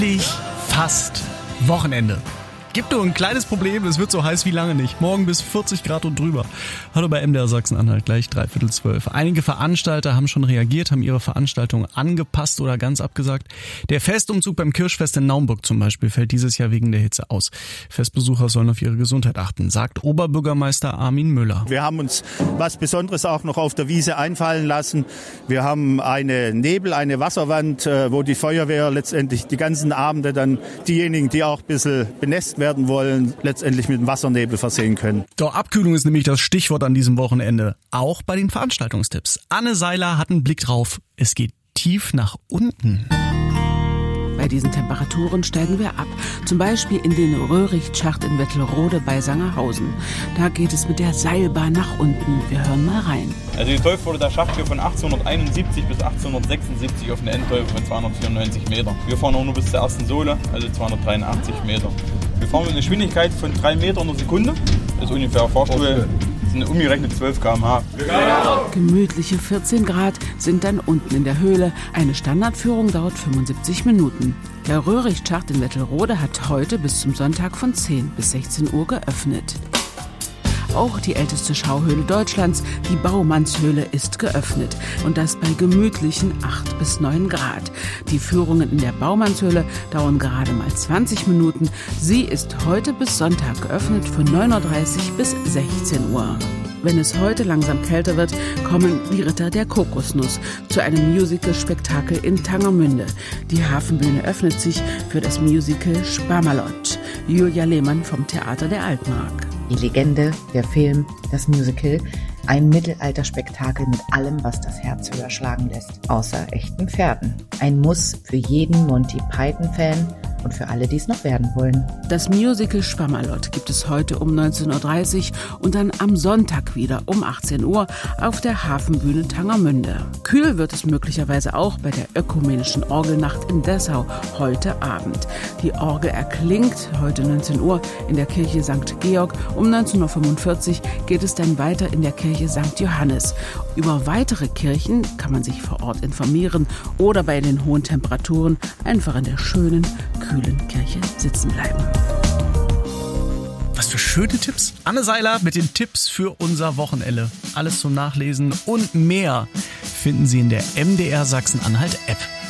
endlich fast Wochenende. Gibt nur ein kleines Problem, es wird so heiß wie lange nicht. Morgen bis 40 Grad und drüber. Hallo bei MDR Sachsen-Anhalt, gleich 11:45. Einige Veranstalter haben schon reagiert, haben ihre Veranstaltung angepasst oder ganz abgesagt. Der Festumzug beim Kirschfest in Naumburg zum Beispiel fällt dieses Jahr wegen der Hitze aus. Festbesucher sollen auf ihre Gesundheit achten, sagt Oberbürgermeister Armin Müller. Wir haben uns was Besonderes auch noch auf der Wiese einfallen lassen. Wir haben eine Wasserwand, wo die Feuerwehr letztendlich die ganzen Abende dann diejenigen, die auch ein bisschen benässt werden wollen, letztendlich mit dem Wassernebel versehen können. Doch Abkühlung ist nämlich das Stichwort an diesem Wochenende. Auch bei den Veranstaltungstipps. Anne Seiler hat einen Blick drauf. Es geht tief nach unten. Bei diesen Temperaturen steigen wir ab. Zum Beispiel in den Röhricht-Schacht in Wettelrode bei Sangerhausen. Da geht es mit der Seilbahn nach unten. Wir hören mal rein. Also geteuft wurde der Schacht hier von 1871 bis 1876 auf eine Endteufel von 294 Meter. Wir fahren auch nur bis zur ersten Sohle, also 283 Meter. Wir fahren mit einer Geschwindigkeit von 3 Meter in der Sekunde. Das ist ungefähr Fahrstuhl. Das sind umgerechnet 12 km/h. Gemütliche 14 Grad sind dann unten in der Höhle. Eine Standardführung dauert 75 Minuten. Der Röhricht-Schacht in Wettelrode hat heute bis zum Sonntag von 10 bis 16 Uhr geöffnet. Auch die älteste Schauhöhle Deutschlands, die Baumannshöhle, ist geöffnet. Und das bei gemütlichen 8 bis 9 Grad. Die Führungen in der Baumannshöhle dauern gerade mal 20 Minuten. Sie ist heute bis Sonntag geöffnet von 9:30 Uhr bis 16 Uhr. Wenn es heute langsam kälter wird, kommen die Ritter der Kokosnuss zu einem Musical-Spektakel in Tangermünde. Die Hafenbühne öffnet sich für das Musical Spamalot. Julia Lehmann vom Theater der Altmark. Die Legende, der Film, das Musical, ein Mittelalterspektakel mit allem, was das Herz höher schlagen lässt, außer echten Pferden. Ein Muss für jeden Monty Python-Fan und für alle, die es noch werden wollen. Das Musical Spamalot gibt es heute um 19:30 Uhr und dann am Sonntag wieder um 18 Uhr auf der Hafenbühne Tangermünde. Kühl wird es möglicherweise auch bei der ökumenischen Orgelnacht in Dessau heute Abend. Die Orgel erklingt heute 19 Uhr in der Kirche St. Georg. Um 19:45 Uhr geht es dann weiter in der Kirche St. Johannes. Über weitere Kirchen kann man sich vor Ort informieren oder bei den hohen Temperaturen einfach in der schönen, kühlen Kirche sitzen bleiben. Was für schöne Tipps. Anne Seiler mit den Tipps für unser Wochenende. Alles zum Nachlesen und mehr finden Sie in der MDR Sachsen-Anhalt App.